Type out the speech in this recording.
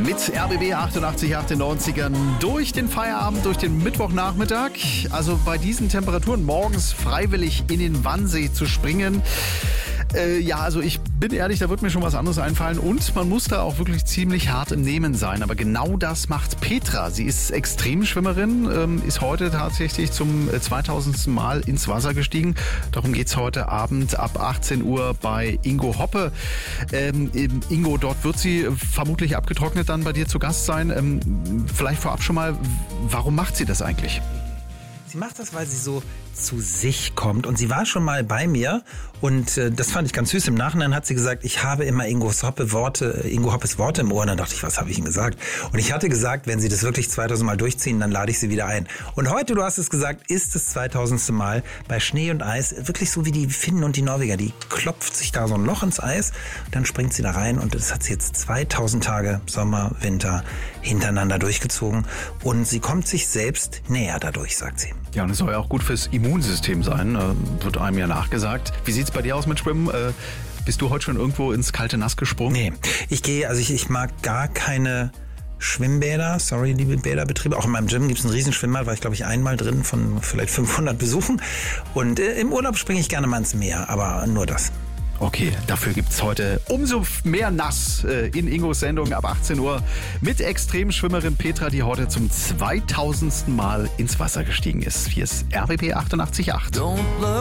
mit RBB 88 in 90ern durch den Feierabend, durch den Mittwochnachmittag. Also bei diesen Temperaturen morgens freiwillig in den Wannsee zu springen. Also ich bin ehrlich, da wird mir schon was anderes einfallen und man muss da auch wirklich ziemlich hart im Nehmen sein. Aber genau das macht Petra. Sie ist Extremschwimmerin, ist heute tatsächlich zum 2000. Mal ins Wasser gestiegen. Darum geht's heute Abend ab 18 Uhr bei Ingo Hoppe. Ingo, dort wird sie vermutlich abgetrocknet dann bei dir zu Gast sein. Vielleicht vorab schon mal, warum macht sie das eigentlich? Sie macht das, weil sie so zu sich kommt. Und sie war schon mal bei mir und das fand ich ganz süß. Im Nachhinein hat sie gesagt, ich habe immer Ingo Hoppes Worte im Ohr. Und dann dachte ich, was habe ich ihm gesagt? Und ich hatte gesagt, wenn sie das wirklich 2000 Mal durchziehen, dann lade ich sie wieder ein. Und heute, du hast es gesagt, ist das 2000. Mal bei Schnee und Eis. Wirklich so wie die Finnen und die Norweger. Die klopft sich da so ein Loch ins Eis, dann springt sie da rein und das hat sie jetzt 2000 Tage Sommer, Winter hintereinander durchgezogen. Und sie kommt sich selbst näher dadurch, sagt sie. Ja, und es soll ja auch gut fürs Immunsystem sein, wird einem ja nachgesagt. Wie sieht's bei dir aus mit Schwimmen? Bist du heute schon irgendwo ins kalte Nass gesprungen? Nee, ich mag gar keine Schwimmbäder. Sorry, liebe Bäderbetriebe. Auch in meinem Gym gibt es ein Riesenschwimmbad, war ich glaube ich einmal drin von vielleicht 500 Besuchen. Und im Urlaub springe ich gerne mal ins Meer, aber nur das. Okay, dafür gibt's heute umso mehr Nass in Ingos Sendung ab 18 Uhr mit Extremschwimmerin Petra, die heute zum 2000. Mal ins Wasser gestiegen ist. Hier ist RBB 88.8.